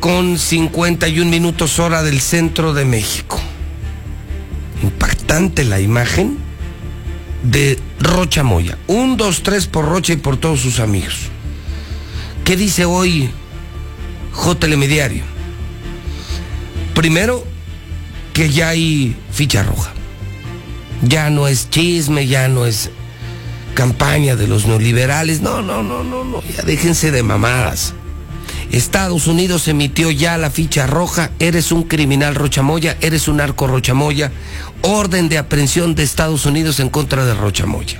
9:51 hora del centro de México. Impactante la imagen de Rocha Moya. 1, 2, 3 por Rocha y por todos sus amigos. ¿Qué dice hoy Telediario? Primero, que ya hay ficha roja. Ya no es chisme, ya no es campaña de los neoliberales. No. Ya déjense de mamadas. Estados Unidos emitió ya la ficha roja. Eres un criminal, Rocha Moya. Eres un narco, Rocha Moya. Orden de aprehensión de Estados Unidos en contra de Rocha Moya.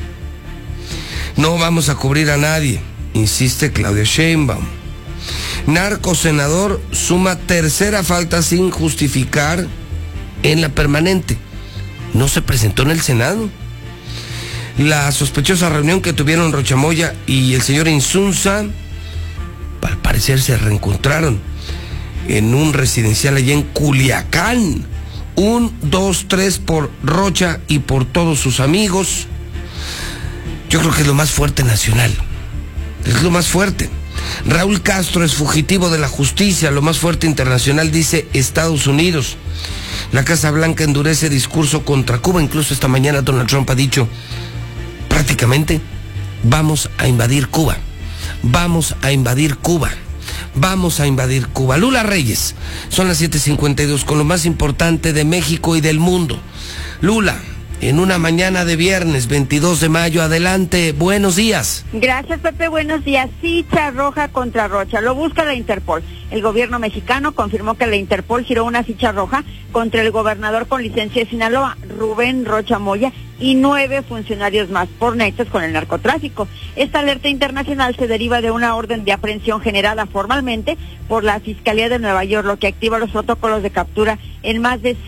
No vamos a cubrir a nadie, insiste Claudia Sheinbaum. Narco senador suma tercera falta sin justificar en la permanente. No se presentó en el Senado. La sospechosa reunión que tuvieron Rocha Moya y el señor Insunza, al parecer se reencontraron en un residencial allá en Culiacán. 1, 2, 3 por Rocha y por todos sus amigos. Yo creo que es lo más fuerte nacional. Es lo más fuerte. Raúl Castro es fugitivo de la justicia. Lo más fuerte internacional, dice Estados Unidos. La Casa Blanca endurece discurso contra Cuba. Incluso esta mañana Donald Trump ha dicho prácticamente: vamos a invadir Cuba. Vamos a invadir Cuba. Vamos a invadir Cuba. Lula Reyes, son las 7:52 con lo más importante de México y del mundo. Lula, en una mañana de viernes 22 de mayo, adelante, buenos días. Gracias, Pepe, buenos días. Ficha roja contra Rocha, lo busca la Interpol. El gobierno mexicano confirmó que la Interpol giró una ficha roja contra el gobernador con licencia de Sinaloa, Rubén Rocha Moya, y 9 funcionarios más por nexos con el narcotráfico. Esta alerta internacional se deriva de una orden de aprehensión generada formalmente por la Fiscalía de Nueva York, lo que activa los protocolos de captura en más de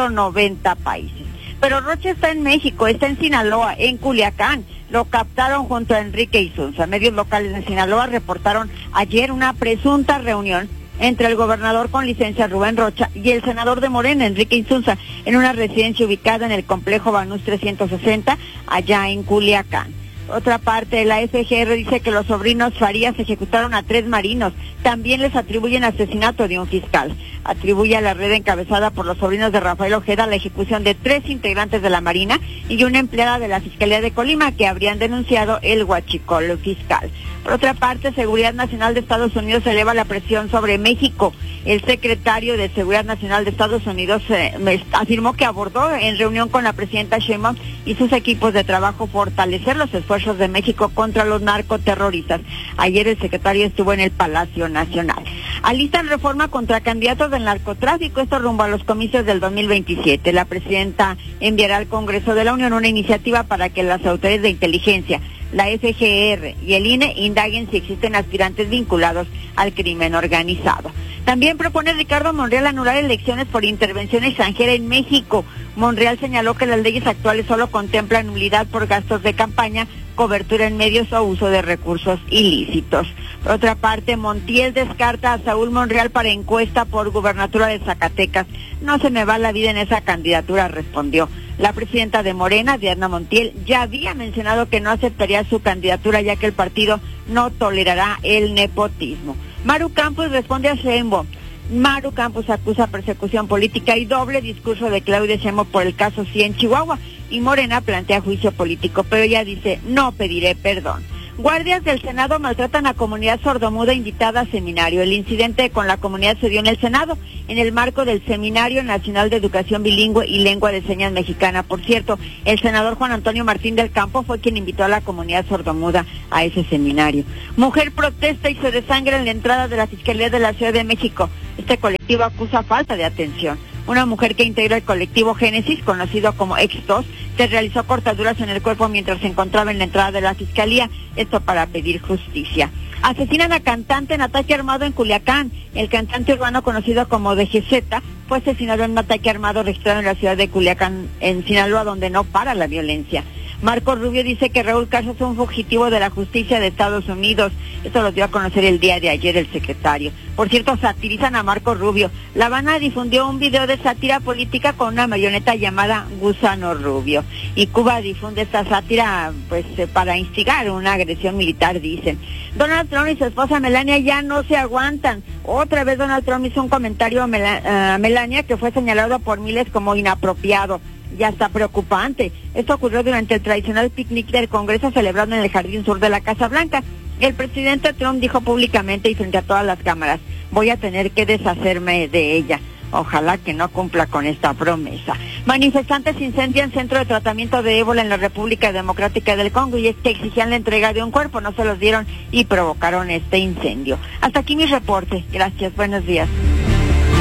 190 países. Pero Rocha está en México, está en Sinaloa, en Culiacán. Lo captaron junto a Enrique Insunza. Medios locales de Sinaloa reportaron ayer una presunta reunión entre el gobernador con licencia Rubén Rocha y el senador de Morena, Enrique Insunza, en una residencia ubicada en el complejo Banús 360, allá en Culiacán. Otra parte, la FGR dice que los sobrinos Farías ejecutaron a 3 marinos. También les atribuyen asesinato de un fiscal. Atribuye a la red encabezada por los sobrinos de Rafael Ojeda la ejecución de 3 integrantes de la Marina y una empleada de la Fiscalía de Colima que habrían denunciado el huachicol fiscal. Por otra parte, Seguridad Nacional de Estados Unidos eleva la presión sobre México. El secretario de Seguridad Nacional de Estados Unidos afirmó que abordó en reunión con la presidenta Sheinbaum y sus equipos de trabajo fortalecer los esfuerzos de México contra los narcoterroristas. Ayer el secretario estuvo en el Palacio Nacional. Alistan reforma contra candidatos del narcotráfico, esto rumbo a los comicios del 2027. La presidenta enviará al Congreso de la Unión una iniciativa para que las autoridades de inteligencia, la FGR y el INE indaguen si existen aspirantes vinculados al crimen organizado. También propone Ricardo Monreal anular elecciones por intervención extranjera en México. Monreal señaló que las leyes actuales solo contemplan nulidad por gastos de campaña, cobertura en medios o uso de recursos ilícitos. Por otra parte, Montiel descarta a Saúl Monreal para encuesta por gubernatura de Zacatecas. No se me va la vida en esa candidatura, respondió. La presidenta de Morena, Diana Montiel, ya había mencionado que no aceptaría su candidatura ya que el partido no tolerará el nepotismo. Maru Campos responde a Sheinbaum. Maru Campos acusa persecución política y doble discurso de Claudia Sheinbaum por el caso sí en Chihuahua, y Morena plantea juicio político, pero ella dice: no pediré perdón. Guardias del Senado maltratan a comunidad sordomuda invitada a seminario. El incidente con la comunidad se dio en el Senado, en el marco del Seminario Nacional de Educación Bilingüe y Lengua de Señas Mexicana. Por cierto, el senador Juan Antonio Martín del Campo fue quien invitó a la comunidad sordomuda a ese seminario. Mujer protesta y se desangra en la entrada de la Fiscalía de la Ciudad de México. Este colectivo acusa falta de atención. Una mujer que integra el colectivo Génesis, conocido como X2, se realizó cortaduras en el cuerpo mientras se encontraba en la entrada de la Fiscalía, esto para pedir justicia. Asesinan a cantante en ataque armado en Culiacán. El cantante urbano conocido como DGZ fue asesinado en un ataque armado registrado en la ciudad de Culiacán, en Sinaloa, donde no para la violencia. Marco Rubio dice que Raúl Castro es un fugitivo de la justicia de Estados Unidos. Esto lo dio a conocer el día de ayer el secretario. Por cierto, satirizan a Marco Rubio. La Habana difundió un video de sátira política con una marioneta llamada Gusano Rubio. Y Cuba difunde esta sátira pues para instigar una agresión militar, dicen. Donald Trump y su esposa Melania ya no se aguantan. Otra vez Donald Trump hizo un comentario a Melania que fue señalado por miles como inapropiado. Ya está preocupante. Esto ocurrió durante el tradicional picnic del Congreso celebrado en el Jardín Sur de la Casa Blanca. El presidente Trump dijo públicamente y frente a todas las cámaras: voy a tener que deshacerme de ella. Ojalá que no cumpla con esta promesa. Manifestantes incendian centro de tratamiento de ébola en la República Democrática del Congo y es que exigían la entrega de un cuerpo, no se los dieron y provocaron este incendio. Hasta aquí mi reporte. Gracias, buenos días.